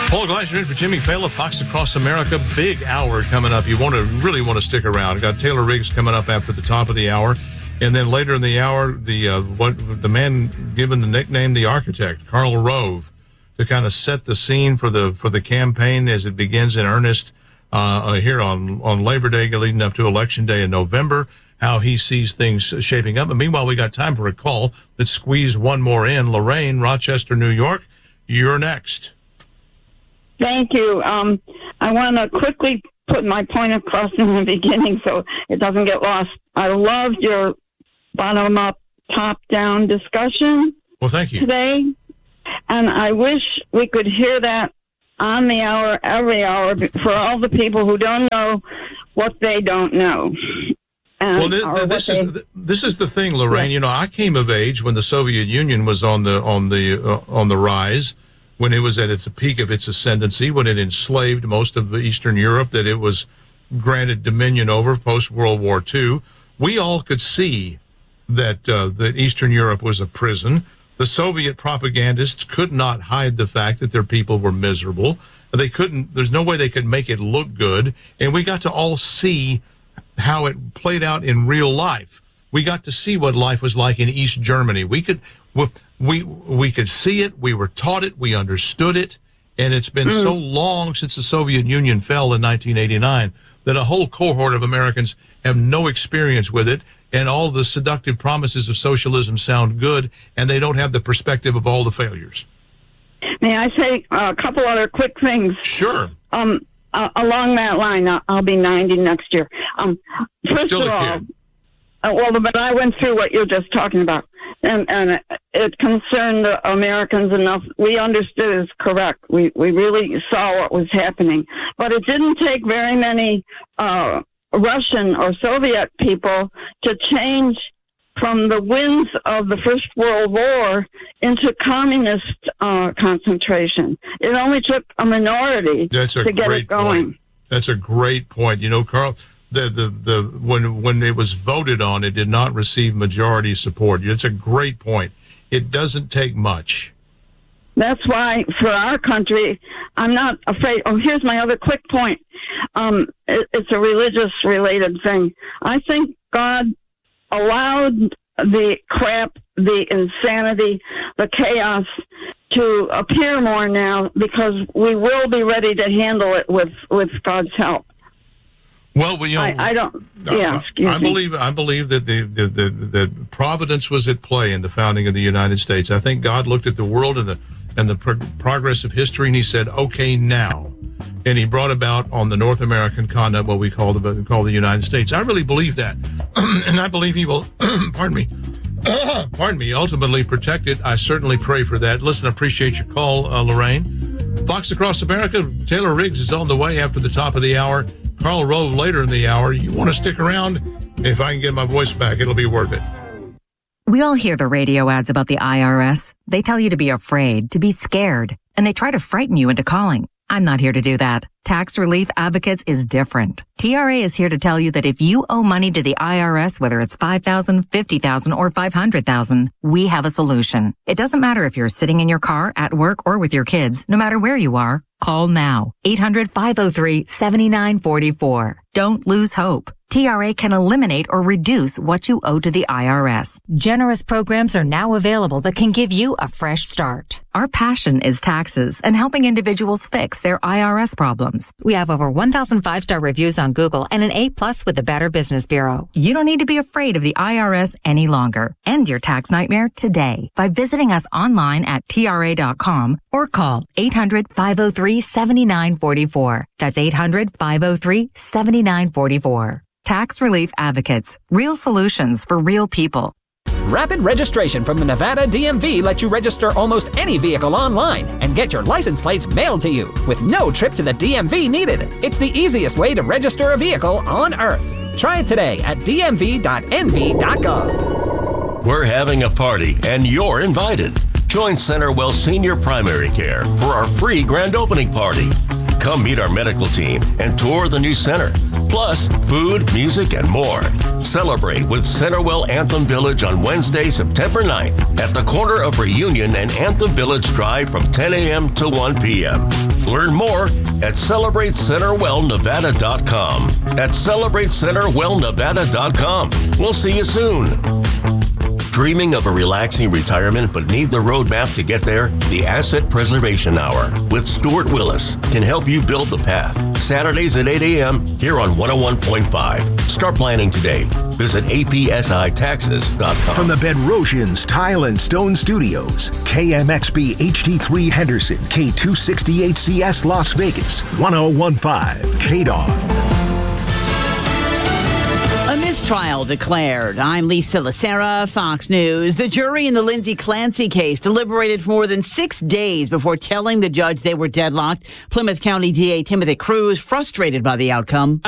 Paul Gleiser in for Jimmy Fallon, Fox Across America. Big hour coming up. You really want to stick around. Got Taylor Riggs coming up after the top of the hour. And then later in the hour, the man given the nickname The Architect, Karl Rove, to kind of set the scene for the campaign as it begins in earnest here on Labor Day, leading up to Election Day in November, how he sees things shaping up. And meanwhile, we got time for a call. Let's squeeze one more in. Lorraine, Rochester, New York, you're next. Thank you. I want to quickly put my point across in the beginning so it doesn't get lost. I loved your bottom-up, top-down discussion. Well, thank you. Today. And I wish we could hear that on the hour, every hour, for all the people who don't know what they don't know. Well, this is the thing, Lorraine. Yeah. I came of age when the Soviet Union was on the rise, when it was at its peak of its ascendancy, when it enslaved most of Eastern Europe that it was granted dominion over post World War II. We all could see that Eastern Europe was a prison. The Soviet propagandists could not hide the fact that their people were miserable. They couldn't. There's no way they could make it look good. And we got to all see how it played out in real life. We got to see what life was like in East Germany. We could see it. We were taught it. We understood it. And it's been so long since the Soviet Union fell in 1989 that a whole cohort of Americans have no experience with it. And all the seductive promises of socialism sound good, and they don't have the perspective of all the failures. May I say a couple other quick things? Sure. Along that line, I'll be 90 next year. First of all, but I went through what you're just talking about, and it concerned the Americans enough. We understood it was correct. We really saw what was happening. But it didn't take very many Russian or Soviet people to change from the winds of the First World War into communist concentration. It only took a minority to get it going. Point. That's a great point. Carl, when it was voted on, it did not receive majority support. It's a great point. It doesn't take much. That's why, for our country, I'm not afraid. Oh, here's my other quick point. It's a religious-related thing. I think God allowed the crap, the insanity, the chaos to appear more now because we will be ready to handle it with God's help. Well, I don't. Yeah, I believe that the providence was at play in the founding of the United States. I think God looked at the world and the progress of history, and He said, "Okay, now," and He brought about on the North American continent what we call the United States. I really believe that, and I believe He will. pardon me. Ultimately protect it. I certainly pray for that. Listen, I appreciate your call, Lorraine. Fox Across America. Taylor Riggs is on the way after the top of the hour. Karl Rove later in the hour. You want to stick around? If I can get my voice back, it'll be worth it. We all hear the radio ads about the IRS. They tell you to be afraid, to be scared, and they try to frighten you into calling. I'm not here to do that. Tax Relief Advocates is different. TRA is here to tell you that if you owe money to the IRS, whether it's $5,000, $50,000, or $500,000, we have a solution. It doesn't matter if you're sitting in your car, at work, or with your kids. No matter where you are, call now. 800-503-7944. Don't lose hope. TRA can eliminate or reduce what you owe to the IRS. Generous programs are now available that can give you a fresh start. Our passion is taxes and helping individuals fix their IRS problems. We have over 1,000 5-star reviews on Google and an A+ with the Better Business Bureau. You don't need to be afraid of the IRS any longer. End your tax nightmare today by visiting us online at TRA.com or call 800-503-7944. That's 800-503-7944. Tax Relief Advocates. Real solutions for real people. Rapid registration from the Nevada DMV lets you register almost any vehicle online and get your license plates mailed to you with no trip to the DMV needed. It's the easiest way to register a vehicle on Earth. Try it today at dmv.nv.gov. We're having a party and you're invited. Join CenterWell Senior Primary Care for our free grand opening party. Come meet our medical team and tour the new center. Plus, food, music, and more. Celebrate with Centerwell Anthem Village on Wednesday, September 9th at the corner of Reunion and Anthem Village Drive from 10 a.m. to 1 p.m. Learn more at CelebrateCenterwellNevada.com. At CelebrateCenterwellNevada.com. We'll see you soon. Dreaming of a relaxing retirement but need the roadmap to get there? The Asset Preservation Hour with Stuart Willis can help you build the path. Saturdays at 8 a.m. here on 101.5. Start planning today. Visit APSITaxes.com. From the Bedrosians Tile and Stone Studios, KMXB HD3 Henderson, K268CS Las Vegas, 101.5 KDOG. A mistrial declared. I'm Lisa Lacera, Fox News. The jury in the Lindsay Clancy case deliberated for more than 6 days before telling the judge they were deadlocked. Plymouth County DA Timothy Cruz frustrated by the outcome.